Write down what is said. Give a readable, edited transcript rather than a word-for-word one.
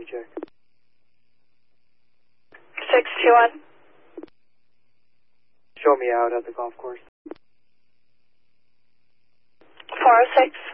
check. 621. Show me out at the golf course. 406.